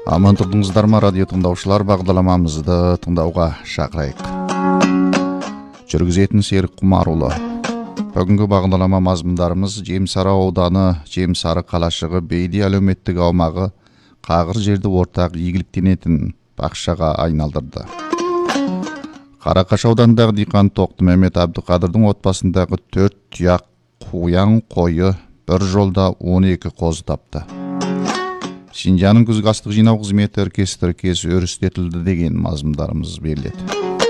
Аман тұрдыңыздар ма, радио тыңдаушылар, бағдарламамызды тыңдауға шақырайық. Жүргізетін Серік Құмарұлы. Бүгінгі бағдарлама мазмұндарымыз Жемсары ауданы, Жемсары қалашығы, Бейди әлеуметтік аумағы қағыр жерді ортақ игіліктенетін бақшаға айналдырды. Қарақаш ауданындағы диқан Тоқты Мемет Әбдіқадырдың отбасындағы 4 тұяқ қоян қойы бір жолда 12 қозы тапты. Шинжаның күзгі астық жинау қызметі іркес өрістетілді деген мазмұндарымыз беріледі.